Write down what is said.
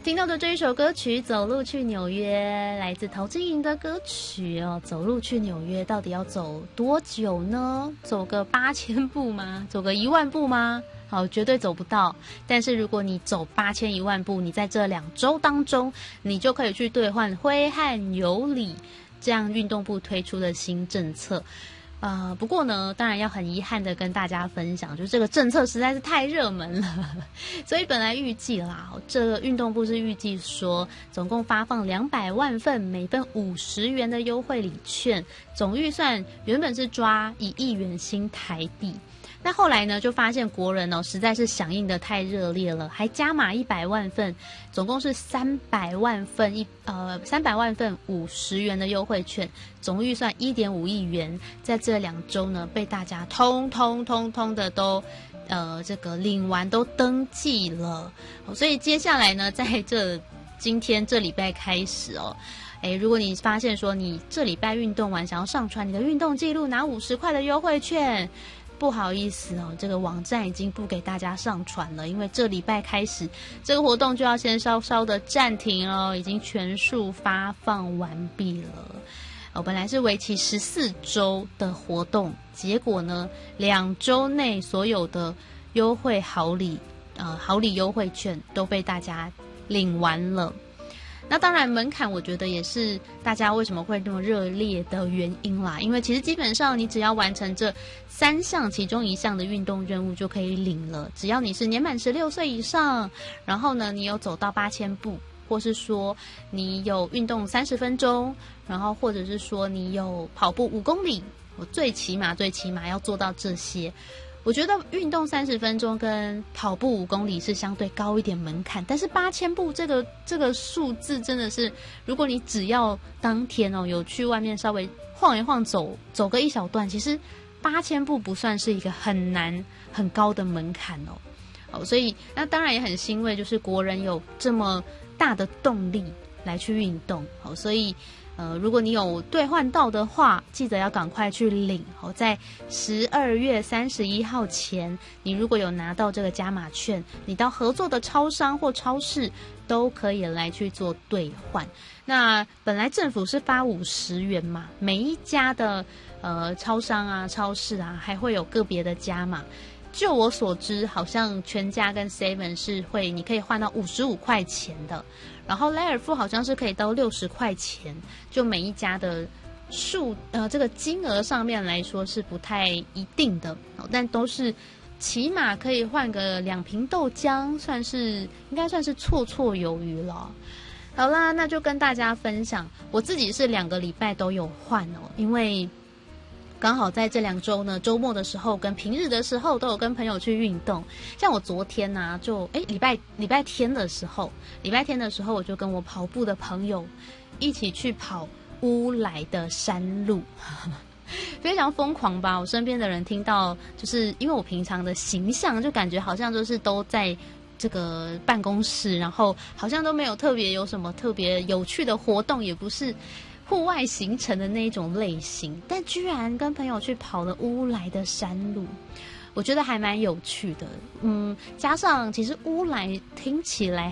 听到的这一首歌曲《走路去纽约》，来自陶晶莹的歌曲哦。走路去纽约到底要走多久呢？走个8000步吗？走个10000步吗？好，绝对走不到。但是如果你走8000、10000步，你在这2周当中，你就可以去兑换挥汗有礼这样运动部推出的新政策。不过呢，当然要很遗憾的跟大家分享，就是这个政策实在是太热门了，所以本来预计啦，这个运动部是预计说，总共发放200万份，每份50元的优惠礼券，总预算原本是抓1亿元新台币。那后来呢，就发现国人实在是响应的太热烈了，还加码100万份，总共是300万份300万份50元的优惠券，总预算1.5亿元，在这2周呢，被大家通通的都这个领完都登记了，所以接下来呢，在今天这礼拜开始如果你发现说你这礼拜运动完想要上传你的运动记录，拿50块的优惠券。不好意思这个网站已经不给大家上传了，因为这礼拜开始这个活动就要先稍稍的暂停哦，已经全数发放完毕了。本来是为期14周的活动，结果呢，2周内所有的优惠好礼优惠券都被大家领完了。那当然门槛我觉得也是大家为什么会那么热烈的原因啦，因为其实基本上你只要完成这3项其中1项的运动任务就可以领了，只要你是年满16岁以上，然后呢你有走到8000步，或是说你有运动30分钟，然后或者是说你有跑步5公里，我最起码要做到这些。我觉得运动30分钟跟跑步5公里是相对高一点门槛，但是8000步这个数字真的是，如果你只要当天有去外面稍微晃一晃走个一小段，其实8000步不算是一个很难很高的门槛所以那当然也很欣慰，就是国人有这么大的动力来去运动所以如果你有兑换到的话，记得要赶快去领在12月31号前，你如果有拿到这个加码券，你到合作的超商或超市都可以来去做兑换。那本来政府是发50元嘛，每一家的超商啊、超市啊，还会有个别的加码。就我所知，好像全家跟 Seven 是你可以换到55块钱的，然后莱尔富好像是可以到60块钱，就每一家的这个金额上面来说是不太一定的，但都是起码可以换个2瓶豆浆，应该算是绰绰有余了。好啦，那就跟大家分享，我自己是2个礼拜都有换因为刚好在这2周呢，周末的时候跟平日的时候都有跟朋友去运动。像我昨天啊，就礼拜天的时候我就跟我跑步的朋友一起去跑乌来的山路，非常疯狂吧？我身边的人听到，就是因为我平常的形象就感觉好像就是都在这个办公室，然后好像都没有有什么特别有趣的活动，也不是户外行程的那一种类型，但居然跟朋友去跑了乌来的山路，我觉得还蛮有趣的。加上其实乌来听起来